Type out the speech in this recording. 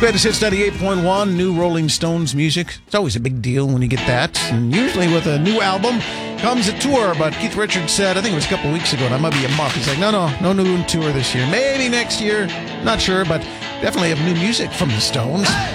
Greatest Hits 98.1, new Rolling Stones music. It's always a big deal when you get that. And usually with a new album comes a tour. But Keith Richards said, I think it was a couple of weeks ago, and I might be a month. He's like, no new tour this year. Maybe next year. Not sure, but definitely have new music from the Stones.